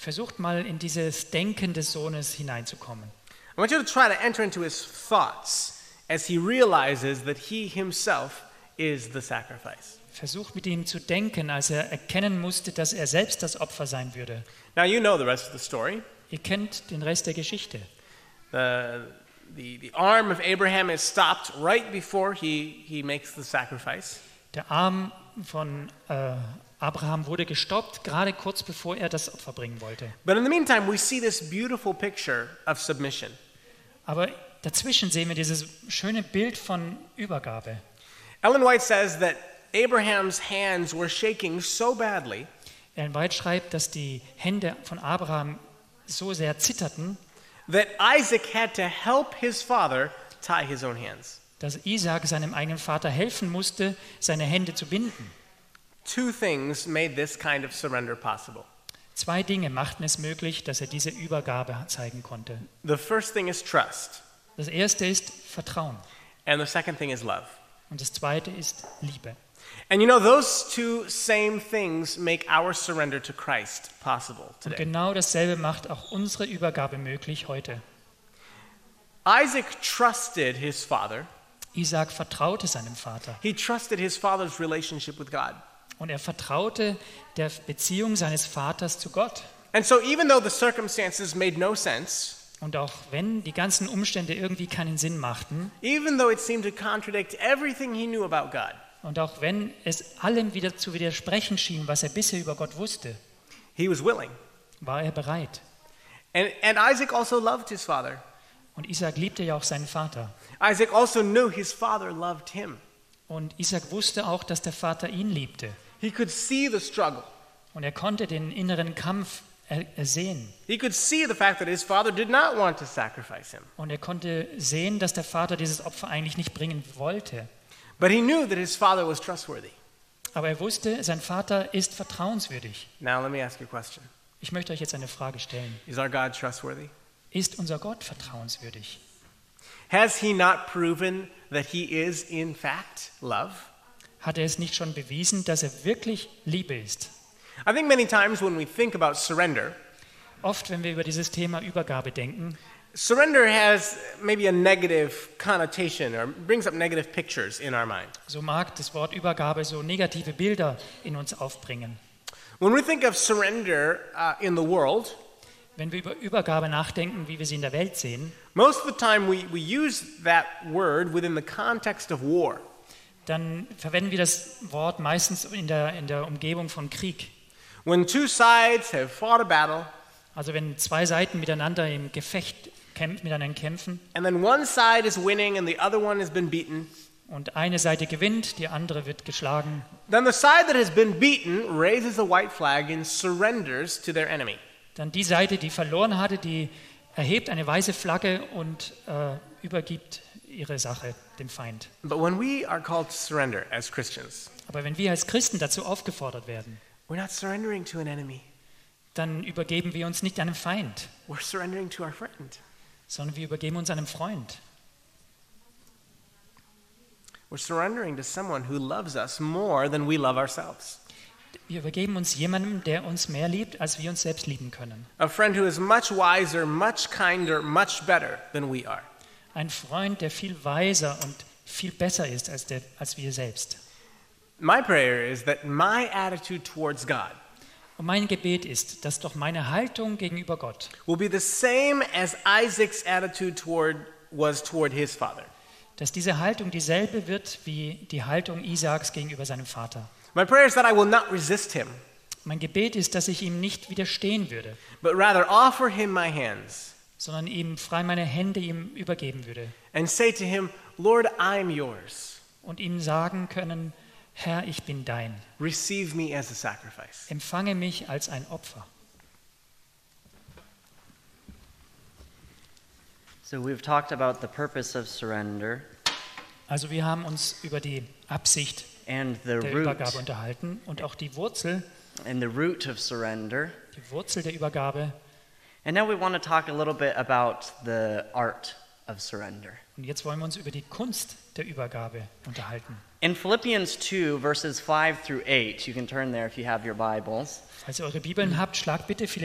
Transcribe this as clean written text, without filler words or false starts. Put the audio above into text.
Versucht mal in dieses Denken des Sohnes hineinzukommen. I want you to try to enter into his thoughts as he realizes that he himself is the sacrifice. Versucht mit ihm zu denken, als er erkennen musste, dass er selbst das Opfer sein würde. Now you know the rest of the story. Ihr kennt den Rest der Geschichte. The arm of Abraham is stopped right before he makes the sacrifice. Der Arm von Abraham wurde gestoppt, gerade kurz bevor er das Opfer bringen wollte. But in the meantime, we see this beautiful picture of submission. Aber dazwischen sehen wir dieses schöne Bild von Übergabe. Ellen White says that Abraham's hands were shaking so badly Ellen White schreibt, dass die Hände von Abraham so sehr zitterten, that Isaac had to help his father tie his own hands. dass Isaak seinem eigenen Vater helfen musste, seine Hände zu binden. Two things made this kind of surrender possible. 2 Dinge machten es möglich, dass er diese Übergabe zeigen konnte. The first thing is trust, Das erste ist Vertrauen and the second thing is love. und das zweite ist Liebe. And you know, those two same things make our surrender to Christ possible Und today. genau dasselbe macht auch unsere Übergabe möglich heute. Isaac trusted his father. Isaak vertraute seinem Vater He trusted his father's relationship with God. und er vertraute der Beziehung seines Vaters zu Gott. And so even though the circumstances made no sense, Und auch wenn die ganzen Umstände irgendwie keinen Sinn machten even though it seemed to contradict everything he knew about God, und auch wenn es allem wieder zu widersprechen schien, was er bisher über Gott wusste, he was willing. war er bereit. And Isaac also loved his father. Und Isaak liebte ja auch seinen Vater. Isaac also knew his father loved him. Und Isaak wusste auch, dass der Vater ihn liebte. He could see the struggle. Und er konnte den inneren Kampf sehen. He could see the fact that his father did not want to sacrifice him. Und er konnte sehen, dass der Vater dieses Opfer eigentlich nicht bringen wollte. But he knew that his father was trustworthy. Aber er wusste, sein Vater ist vertrauenswürdig. Now let me ask you a question. Ich möchte euch jetzt eine Frage stellen. Is our God trustworthy? Ist unser Gott vertrauenswürdig? Has he not proven that he is in fact love? Hat er es nicht schon bewiesen, dass er wirklich Liebe ist? I think many times when we think about surrender, Oft, wenn wir über dieses Thema Übergabe denken, surrender has maybe a negative connotation or brings up negative pictures in our mind. so mag das Wort Übergabe so negative Bilder in uns aufbringen. When we think of surrender in the world, Wenn wir über Übergabe nachdenken, wie wir sie in der Welt sehen, most of the time we use that word within the context of war. dann verwenden wir das Wort meistens in der Umgebung von Krieg. When two sides have fought a battle, Also wenn 2 Seiten miteinander im Gefecht miteinander kämpfen and then one side is winning and the other one has been beaten, und eine Seite gewinnt, die andere wird geschlagen, then the side that has been beaten raises a white flag and surrenders to their enemy. dann die Seite, die verloren hatte, die erhebt eine weiße Flagge und übergibt ihre Sache dem Feind. But when we are called to surrender as Christians, Aber wenn wir als Christen dazu aufgefordert werden, we're not surrendering to an enemy. dann übergeben wir uns nicht einem Feind, We're surrendering to our friend. sondern wir übergeben uns einem Freund. We're surrendering to someone who loves us more than we love ourselves. Wir übergeben uns jemandem, der uns mehr liebt, als wir uns selbst lieben können. A friend who is much wiser, much kinder, much better than we are. Ein Freund, der viel weiser und viel besser ist als wir selbst. My prayer is that my attitude towards God Und mein Gebet ist, dass doch meine Haltung gegenüber Gott will be the same as Isaac's attitude was toward his father. dass diese Haltung dieselbe wird wie die Haltung Isaaks gegenüber seinem Vater. My prayer is that I will not resist him, Mein Gebet ist, dass ich ihm nicht widerstehen würde, but rather offer him my hands sondern ihm frei meine Hände ihm übergeben würde and say to him, Lord, I'm yours. und ihm sagen können, Herr, ich bin dein. Receive me as a sacrifice. Empfange mich als ein Opfer. So we've talked about the purpose of surrender Also wir haben uns über die Absicht and the der root Übergabe unterhalten und auch die Wurzel of surrender. der Übergabe. And now we want to talk a little bit about the art of surrender. Und jetzt wollen wir uns über die Kunst der Übergabe unterhalten. In Philippians 2 verses 5 through 8, you can turn there if you have your Bibles. Falls ihr eure Bibeln habt, schlagt bitte